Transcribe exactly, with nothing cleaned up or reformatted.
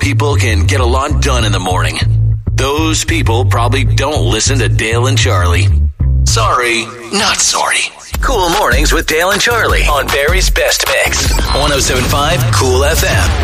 people can get a lot done in the morning. Those people probably don't listen to Dale and Charlie. Sorry, not sorry. Cool Mornings with Dale and Charlie on Barry's Best Mix. one oh seven point five Cool F M.